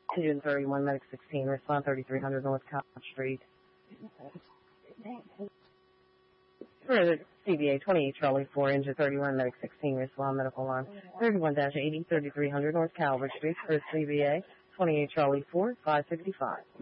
Engine 31, Medic 16, respond 3300 North College Street. For CBA 28 Charlie 4, Engine 31, Medic 16, respond medical alarm 31-80, 3300 North Calvert Street. For CBA 28 Charlie 4, 555.